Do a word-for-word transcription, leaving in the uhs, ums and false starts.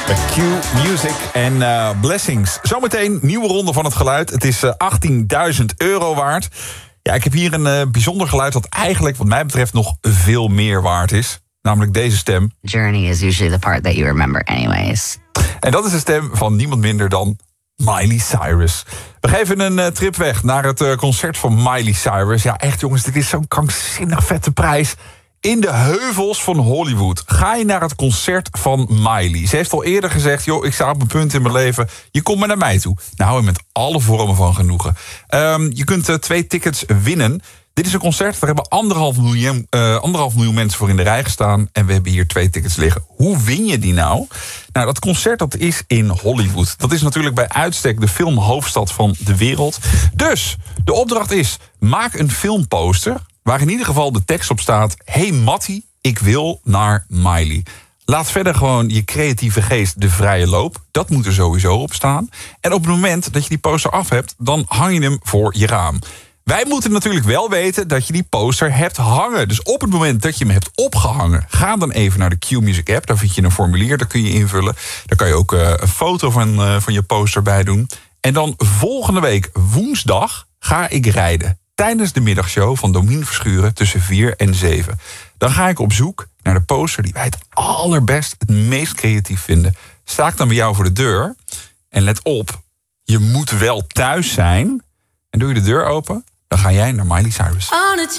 Q Music en uh, Blessings. Zometeen nieuwe ronde van het geluid. Het is uh, achttienduizend euro waard. Ja, ik heb hier een uh, bijzonder geluid dat eigenlijk wat mij betreft nog veel meer waard is. Namelijk deze stem. Journey is usually the part that you remember anyways. En dat is de stem van niemand minder dan Miley Cyrus. We geven een uh, trip weg naar het uh, concert van Miley Cyrus. Ja, echt jongens, dit is zo'n krankzinnig vette prijs. In de heuvels van Hollywood ga je naar het concert van Miley. Ze heeft al eerder gezegd, joh, ik sta op een punt in mijn leven. Je komt maar naar mij toe. Nou, en met alle vormen van genoegen. Um, je kunt uh, twee tickets winnen. Dit is een concert, daar hebben anderhalf miljoen, uh, anderhalf miljoen mensen voor in de rij gestaan. En we hebben hier twee tickets liggen. Hoe win je die nou? Nou, dat concert dat is in Hollywood. Dat is natuurlijk bij uitstek de filmhoofdstad van de wereld. Dus, de opdracht is, maak een filmposter waar in ieder geval de tekst op staat: hey Mattie, ik wil naar Miley. Laat verder gewoon je creatieve geest de vrije loop. Dat moet er sowieso op staan. En op het moment dat je die poster af hebt, dan hang je hem voor je raam. Wij moeten natuurlijk wel weten dat je die poster hebt hangen. Dus op het moment dat je hem hebt opgehangen, ga dan even naar de Q Music app. Daar vind je een formulier, daar kun je invullen. Daar kan je ook uh, een foto van, uh, van je poster bij doen. En dan volgende week woensdag ga ik rijden tijdens de middagshow van Domien Verschuren tussen vier en zeven. Dan ga ik op zoek naar de poster die wij het allerbest, het meest creatief vinden. Sta ik dan bij jou voor de deur. En let op, je moet wel thuis zijn. En doe je de deur open, dan ga jij naar Miley Cyrus.